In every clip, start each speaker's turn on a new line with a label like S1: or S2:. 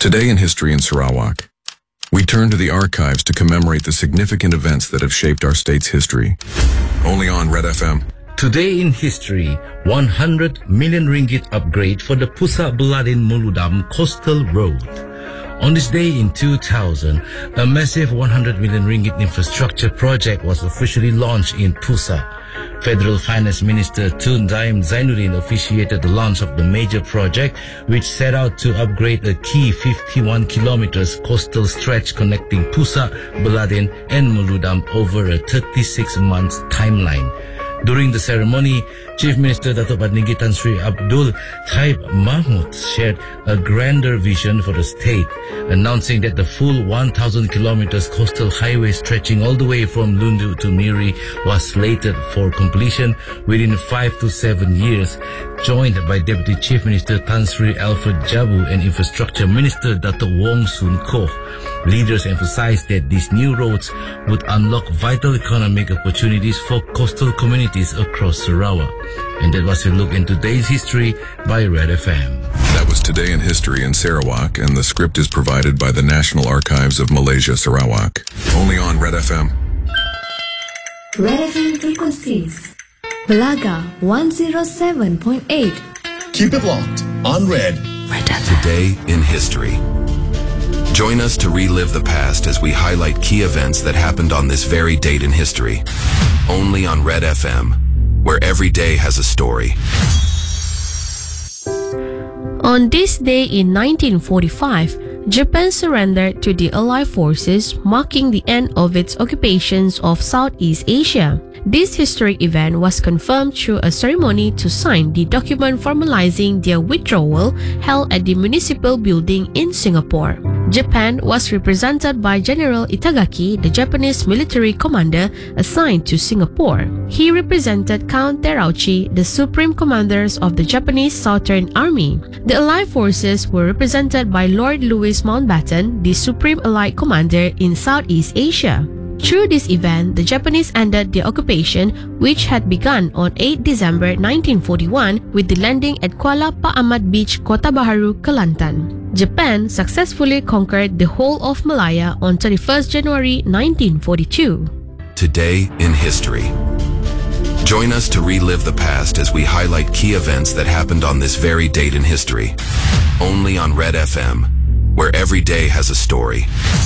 S1: Today in History in Sarawak, we turn to the archives to commemorate the significant events that have shaped our state's history. Only on Red FM.
S2: Today in History, 100 million ringgit upgrade for the Pusat Beladin Muludam Coastal Road. On this day in 2000, a massive 100 million ringgit infrastructure project was officially launched in Pusat. Federal Finance Minister Tun Daim Zainuddin officiated the launch of the major project, which set out to upgrade a key 51 kilometers coastal stretch connecting Pusat, Beladin and Muludam over a 36-month timeline. During the ceremony, Chief Minister Datuk Padnigi Tan Sri Abdul Taib Mahmud shared a grander vision for the state, announcing that the full 1,000 kilometers coastal highway stretching all the way from Lundu to Miri was slated for completion within 5 to 7 years, joined by Deputy Chief Minister Tan Sri Alfred Jabu and Infrastructure Minister Datuk Wong Soon Koh. Leaders emphasized that these new roads would unlock vital economic opportunities for coastal communities across Sarawak. And that was a look into today's history by Red FM.
S1: That was Today in History in Sarawak, and the script is provided by the National Archives of Malaysia, Sarawak. Only on Red FM.
S3: Red FM frequencies. Belaga 107.8.
S4: Keep it locked on Red.
S3: Red FM.
S5: Today in History. Join us to relive the past as we highlight key events that happened on this very date in history. Only on Red FM, where every day has a story.
S6: On this day in 1945, Japan surrendered to the Allied forces, marking the end of its occupations of Southeast Asia. This historic event was confirmed through a ceremony to sign the document formalizing their withdrawal held at the Municipal Building in Singapore. Japan was represented by General Itagaki, the Japanese military commander assigned to Singapore. He represented Count Terauchi, the supreme commanders of the Japanese Southern Army. The Allied forces were represented by Lord Louis Mountbatten, the supreme Allied commander in Southeast Asia. Through this event, the Japanese ended their occupation, which had begun on 8 December 1941 with the landing at Kuala Pak Ahmad Beach, Kota Baharu, Kelantan. Japan successfully conquered the whole of Malaya on 31st January 1942.
S5: Today in History. Join us to relive the past as we highlight key events that happened on this very date in history. Only on Red FM, where every day has a story.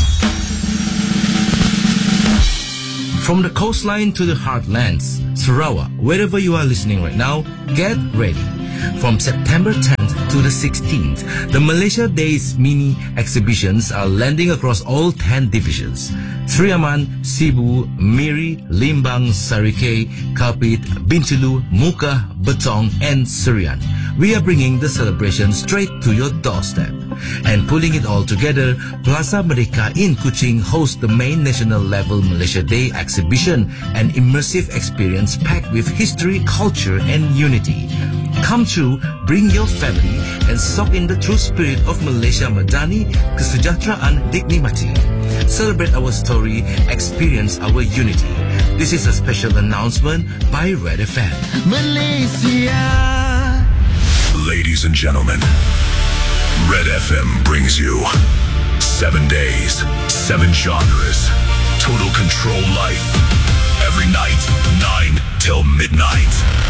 S2: From the coastline to the heartlands, Sarawak, wherever you are listening right now, get ready. From September 10th to the 16th, the Malaysia Days mini exhibitions are landing across all 10 divisions: Triaman, Sibu, Miri, Limbang, Sarikei, Kapit, Bintulu, Muka, Betong, and Serian. We are bringing the celebration straight to your doorstep. And pulling it all together, Plaza Merdeka in Kuching hosts the main national level Malaysia Day exhibition, an immersive experience packed with history, culture, and unity. Come true, bring your family, and soak in the true spirit of Malaysia Madani, Kesejahteraan Nikmati. Celebrate our story, experience our unity. This is a special announcement by Red FM.
S4: Malaysia.
S1: Ladies and gentlemen, Red FM brings you 7 days, 7 genres, total control life. Every night, 9 till midnight.